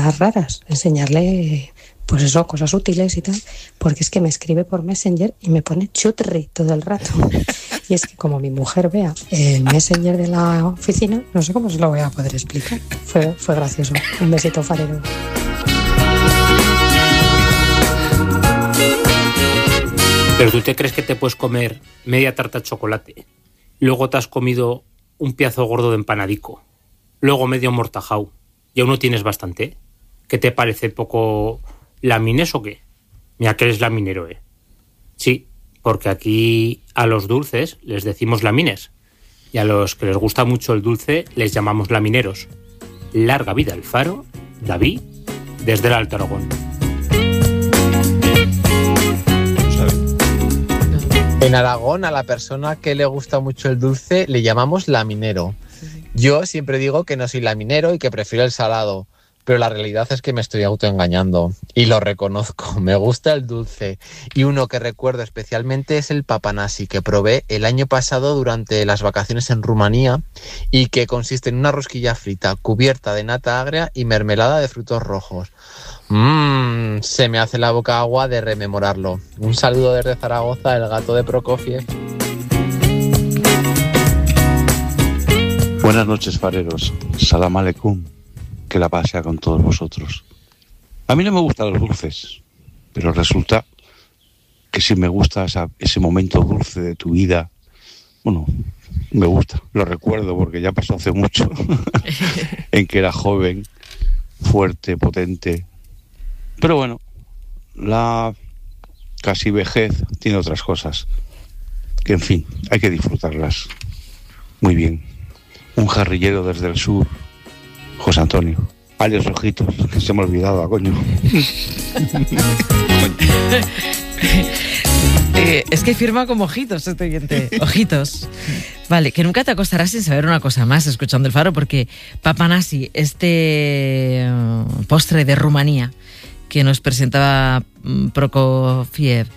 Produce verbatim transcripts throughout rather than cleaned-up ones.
cosas raras, enseñarle, pues eso, cosas útiles y tal, porque es que me escribe por Messenger y me pone chutri todo el rato. Y es que como mi mujer vea el Messenger de la oficina, no sé cómo se lo voy a poder explicar. Fue, fue gracioso. Un besito, farero. Pero tú te crees que te puedes comer media tarta de chocolate, luego te has comido un pedazo gordo de empanadico, luego medio mortajao, y aún no tienes bastante. ¿Qué te parece poco lamines o qué? Mira que eres laminero, ¿eh? Sí, porque aquí a los dulces les decimos lamines, y a los que les gusta mucho el dulce les llamamos lamineros. Larga vida al Faro, David, desde el Alto Aragón. En Aragón, a la persona que le gusta mucho el dulce le llamamos laminero. Yo siempre digo que no soy laminero y que prefiero el salado, pero la realidad es que me estoy autoengañando y lo reconozco. Me gusta el dulce y uno que recuerdo especialmente es el papanasi, que probé el año pasado durante las vacaciones en Rumanía y que consiste en una rosquilla frita cubierta de nata agria y mermelada de frutos rojos. Mmm, se me hace la boca agua de rememorarlo. Un saludo desde Zaragoza, el gato de Prokofiev. Buenas noches, fareros. Salam aleikum. Que la paz sea con todos vosotros. A mí no me gustan los dulces, pero resulta que sí me gusta esa, ese momento dulce de tu vida. Bueno, me gusta, lo recuerdo porque ya pasó hace mucho, en que era joven, fuerte, potente. Pero bueno, la casi vejez tiene otras cosas, que en fin, hay que disfrutarlas. Muy bien. Un jarrillero desde el sur, José Antonio. Alias Ojitos, que se me ha olvidado, coño. eh, es que firma como Ojitos este oyente. Ojitos. Vale, que nunca te acostarás sin saber una cosa más escuchando el Faro, porque papanasi, este uh, postre de Rumanía que nos presentaba um, Prokofiev,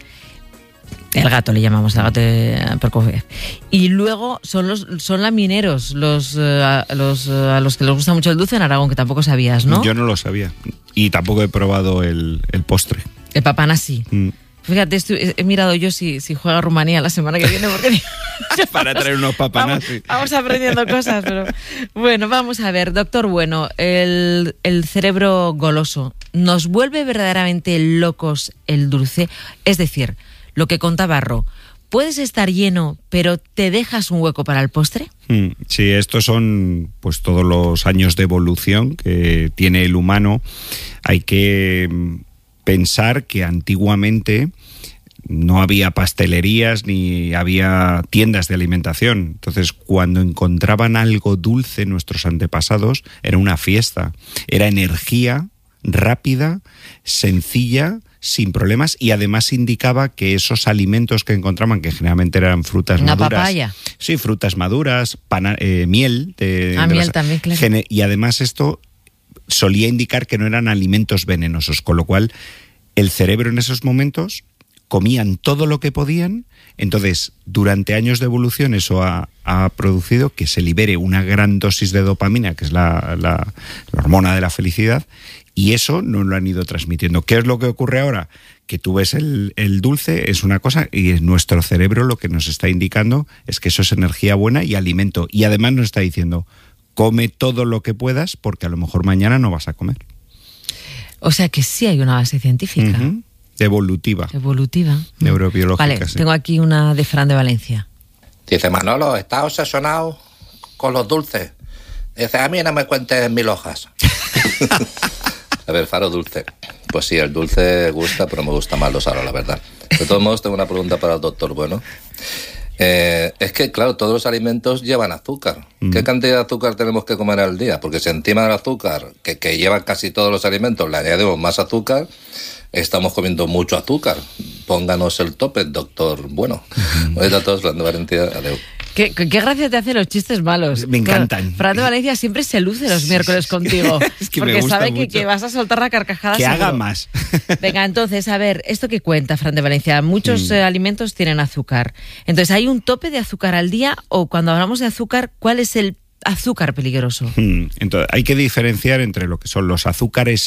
el gato le llamamos, el gato de Prokofiev. Y luego son los son lamineros, los, uh, los uh, a los que les gusta mucho el dulce en Aragón, que tampoco sabías, ¿no? Yo no lo sabía. Y tampoco he probado el, el postre. El papanasi. Mm. Fíjate, estoy, he mirado yo si, si juega Rumanía la semana que viene, porque para traer unos papanasi. Vamos, vamos aprendiendo cosas, pero bueno, vamos a ver, doctor Bueno, el, el cerebro goloso, ¿nos vuelve verdaderamente locos el dulce? Es decir, lo que contaba Ro, ¿puedes estar lleno, pero te dejas un hueco para el postre? Mm, sí, estos son pues todos los años de evolución que tiene el humano. Hay que pensar que antiguamente no había pastelerías ni había tiendas de alimentación. Entonces, cuando encontraban algo dulce nuestros antepasados, era una fiesta. Era energía rápida, sencilla, sin problemas, y además indicaba que esos alimentos que encontraban, que generalmente eran frutas Una maduras. papaya. Sí, frutas maduras, pana, eh, miel. De, ah, de miel las, también, claro. gene, y además esto solía indicar que no eran alimentos venenosos, con lo cual el cerebro en esos momentos comían todo lo que podían. Entonces, durante años de evolución eso ha, ha producido que se libere una gran dosis de dopamina, que es la, la, la hormona de la felicidad, y eso no lo han ido transmitiendo. ¿Qué es lo que ocurre ahora? Que tú ves el, el dulce, es una cosa, y nuestro cerebro lo que nos está indicando es que eso es energía buena y alimento. Y además nos está diciendo, come todo lo que puedas porque a lo mejor mañana no vas a comer. O sea que sí hay una base científica. Uh-huh. Evolutiva. Evolutiva. Neurobiológica, vale, sí. Tengo aquí una de Fran de Valencia. Dice, Manolo, ¿estás obsesionado con los dulces? Dice, a mí no me cuentes mil hojas. A ver, Faro, dulce. Pues sí, el dulce gusta, pero me gusta más lo salado, la verdad. De todos modos, tengo una pregunta para el doctor Bueno. Eh, es que, claro, todos los alimentos llevan azúcar. Mm. ¿Qué cantidad de azúcar tenemos que comer al día? Porque si encima del azúcar, que, que llevan casi todos los alimentos, le añadimos más azúcar, estamos comiendo mucho azúcar. Pónganos el tope, doctor Bueno. Uh-huh. Hoy a todos, Fran de Valencia, adiós. ¿Qué, qué gracia te hacen los chistes malos? Me encantan. Claro, Fran de Valencia siempre se luce los miércoles contigo. Es que porque me gusta sabe que, mucho. que vas a soltar la carcajada. Que seguro. haga más. Venga, entonces, a ver, esto que cuenta Fran de Valencia, muchos mm. eh, alimentos tienen azúcar. Entonces, ¿hay un tope de azúcar al día? O cuando hablamos de azúcar, ¿cuál es el azúcar peligroso? Mm. Entonces, hay que diferenciar entre lo que son los azúcares